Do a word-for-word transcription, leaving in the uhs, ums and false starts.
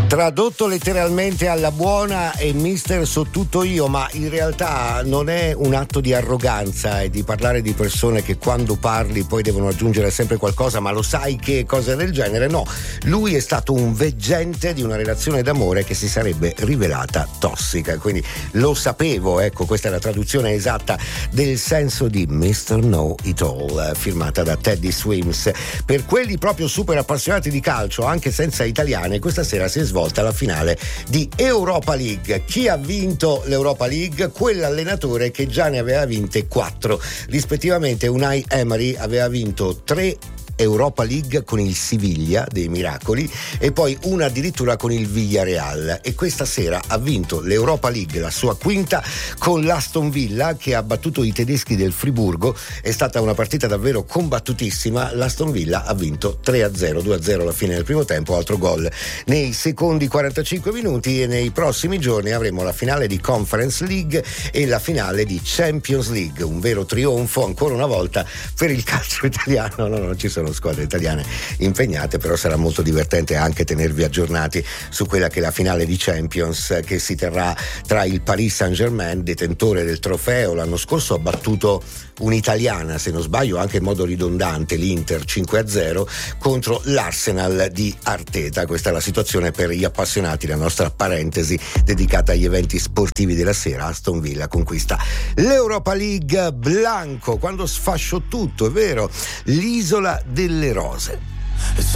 Tradotto letteralmente alla buona è mister so tutto io, ma in realtà non è un atto di arroganza e di parlare di persone che quando parli poi devono aggiungere sempre qualcosa, ma lo sai che cose del genere. No, lui è stato un veggente di una relazione d'amore che si sarebbe rivelata tossica, quindi lo sapevo, ecco, questa è la traduzione esatta del senso di mister Know It All, firmata da Teddy Swims. Per quelli proprio super appassionati di calcio, anche senza italiane, questa sera si è svolta la finale di Europa League. Chi ha vinto l'Europa League? Quell'allenatore che già ne aveva vinte quattro, rispettivamente Unai Emery aveva vinto tre Europa League con il Siviglia dei Miracoli e poi una addirittura con il Villarreal, e questa sera ha vinto l'Europa League, la sua quinta, con l'Aston Villa che ha battuto i tedeschi del Friburgo. È stata una partita davvero combattutissima. L'Aston Villa ha vinto tre a zero, due a zero alla fine del primo tempo, altro gol nei secondi quarantacinque minuti, e nei prossimi giorni avremo la finale di Conference League e la finale di Champions League, un vero trionfo ancora una volta per il calcio italiano. No, non ci sono squadre italiane impegnate, però sarà molto divertente anche tenervi aggiornati su quella che è la finale di Champions, che si terrà tra il Paris Saint-Germain, detentore del trofeo, l'anno scorso ha battuto un'italiana, se non sbaglio anche in modo ridondante, l'Inter cinque a zero, contro l'Arsenal di Arteta. Questa è la situazione per gli appassionati, la nostra parentesi dedicata agli eventi sportivi della sera. Aston Villa conquista l'Europa League. Blanco, quando sfascio tutto, è vero, l'isola delle rose.